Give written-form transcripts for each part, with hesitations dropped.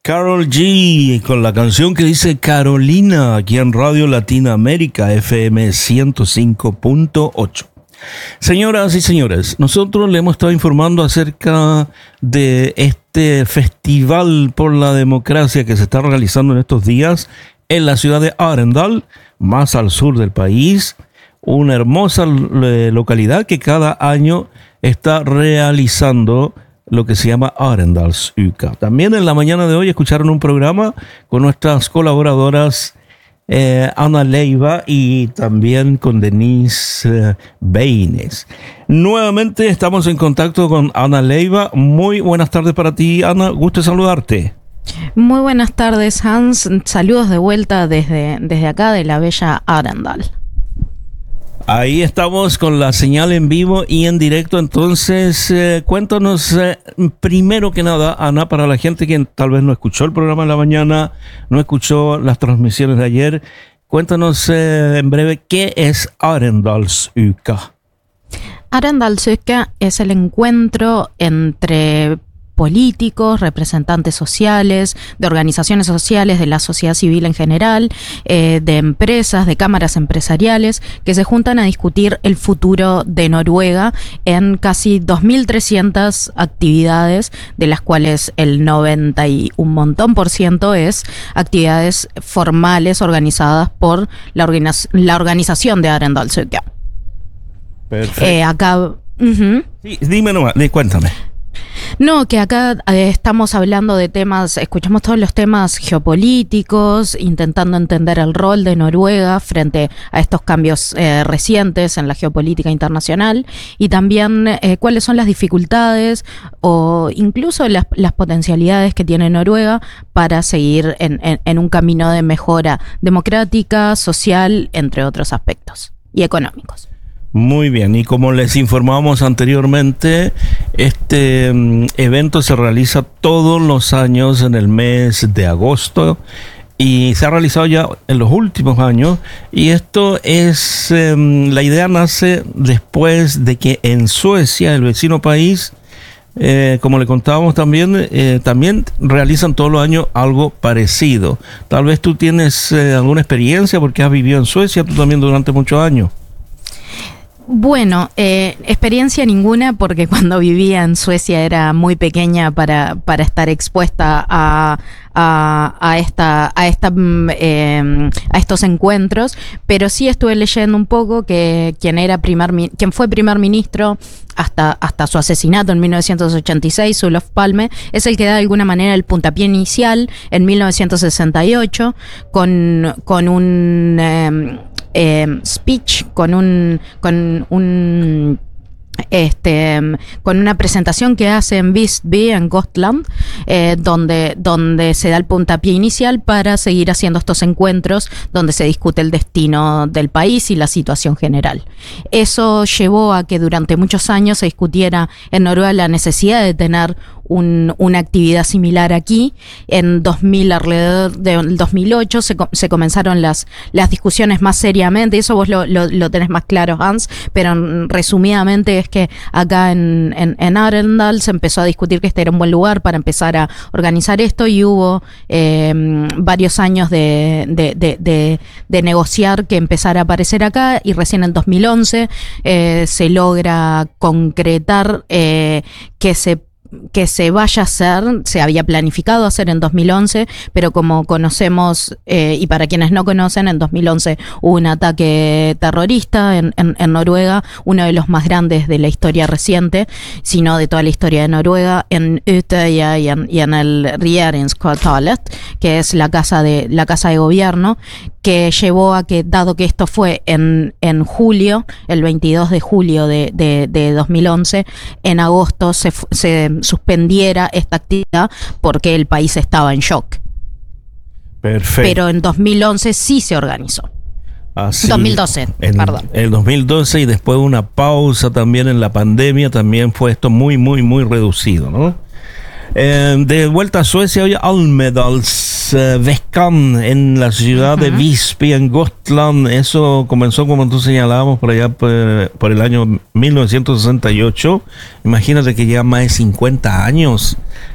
Karol G con la canción que dice Carolina aquí en Radio Latinoamérica FM 105.8. Señoras y señores, nosotros le hemos estado informando acerca de este festival por la democracia que se está realizando en estos días en la ciudad de Arendal, más al sur del país, una hermosa localidad que cada año está realizando lo que se llama Arendalsuka. También en la mañana de hoy escucharon un programa con nuestras colaboradoras Ana Leiva y también con Denise Beines. Nuevamente estamos en contacto con Ana Leiva. Muy buenas tardes para ti, Ana. Gusto saludarte. Muy buenas tardes, Hans. Saludos de vuelta desde acá de la bella Arendal. Ahí estamos con la señal en vivo y en directo. Entonces, cuéntanos primero que nada, Ana, para la gente que tal vez no escuchó el programa de la mañana, no escuchó las transmisiones de ayer, cuéntanos en breve qué es Arendalsuka. Arendalsuka es el encuentro entre políticos, representantes sociales, de organizaciones sociales, de la sociedad civil en general, de empresas, de cámaras empresariales, que se juntan a discutir el futuro de Noruega en casi 2.300 actividades, de las cuales el 91% es actividades formales organizadas por la organización de Arendalsuka. Perfecto. Acá... Sí, dime nomás, cuéntame. No, que acá estamos hablando de temas, escuchamos todos los temas geopolíticos, intentando entender el rol de Noruega frente a estos cambios recientes en la geopolítica internacional y también cuáles son las dificultades o incluso las potencialidades que tiene Noruega para seguir en un camino de mejora democrática, social, entre otros aspectos, y económicos. Muy bien, y como les informamos anteriormente, este evento se realiza todos los años en el mes de agosto y se ha realizado ya en los últimos años, y esto es, la idea nace después de que en Suecia, el vecino país, como le contábamos también, también realizan todos los años algo parecido. Tal vez tú tienes alguna experiencia porque has vivido en Suecia tú también durante muchos años. Bueno, experiencia ninguna, porque cuando vivía en Suecia era muy pequeña para estar expuesta a estos encuentros, pero sí estuve leyendo un poco que quien fue primer ministro hasta su asesinato en 1986, Olof Palme, es el que da de alguna manera el puntapié inicial en 1968 con un speech, con una presentación que hace en Visby, en Gotland, donde se da el puntapié inicial para seguir haciendo estos encuentros donde se discute el destino del país y la situación general. Eso llevó a que durante muchos años se discutiera en Noruega la necesidad de tener una actividad similar aquí. En 2000, alrededor del 2008, se comenzaron las discusiones más seriamente. Eso vos lo tenés más claro, Hans, pero resumidamente es que acá en Arendal se empezó a discutir que este era un buen lugar para empezar a organizar esto, y hubo varios años de negociar que empezara a aparecer acá, y recién en 2011 se logra concretar que se vaya a hacer. Se había planificado hacer en 2011, pero como conocemos, y para quienes no conocen, en 2011 hubo un ataque terrorista en Noruega, uno de los más grandes de la historia reciente, sino de toda la historia de Noruega, en Utøya y en el Regjeringskvartalet, que es la casa de gobierno, que llevó a que, dado que esto fue en julio, el 22 de julio de 2011, en agosto se suspendiera esta actividad porque el país estaba en shock. Perfecto. Pero en 2011 sí se organizó. Así, 2012, perdón. El 2012, y después una pausa también en la pandemia, también fue esto muy, muy, muy reducido, ¿no? De vuelta a Suecia, hoy Almedalsveckan en la ciudad de Visby, en Gotland. Eso comenzó, como tú señalábamos, por allá por el año 1968. Imagínate que ya más de 50 años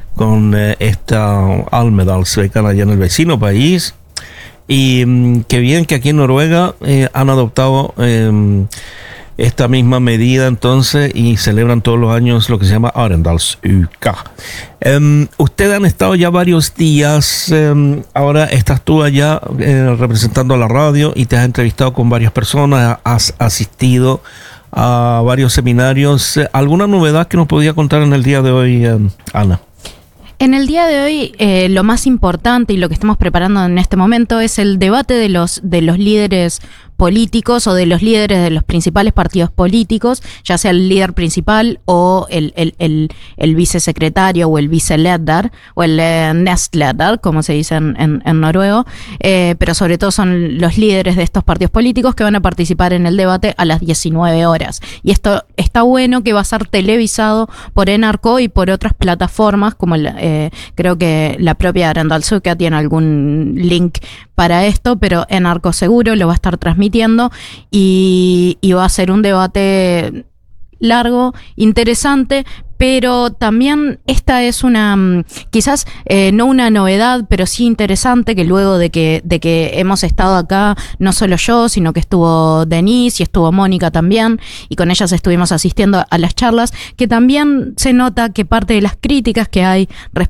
con esta Almedalsveckan allá en el vecino país. Y qué bien que aquí en Noruega han adoptado esta misma medida entonces y celebran todos los años lo que se llama Arendalsuka. Ustedes han estado ya varios días, ahora estás tú allá representando a la radio y te has entrevistado con varias personas, has asistido a varios seminarios. ¿Alguna novedad que nos podía contar en el día de hoy, Ana? En el día de hoy, lo más importante y lo que estamos preparando en este momento es el debate de los líderes políticos o de los líderes de los principales partidos políticos, ya sea el líder principal o el vicesecretario o el viceleder o el nestleder, como se dice en noruego, pero sobre todo son los líderes de estos partidos políticos que van a participar en el debate a las 19 horas. Y esto está bueno, que va a ser televisado por NRK y por otras plataformas, como creo que la propia Arendalsuka tiene algún link para esto, pero NRK seguro lo va a estar transmitiendo y va a ser un debate largo, interesante, pero también esta es una, quizás no una novedad, pero sí interesante, que luego de que hemos estado acá, no solo yo, sino que estuvo Denise y estuvo Mónica también, y con ellas estuvimos asistiendo a las charlas, que también se nota que parte de las críticas que hay respecto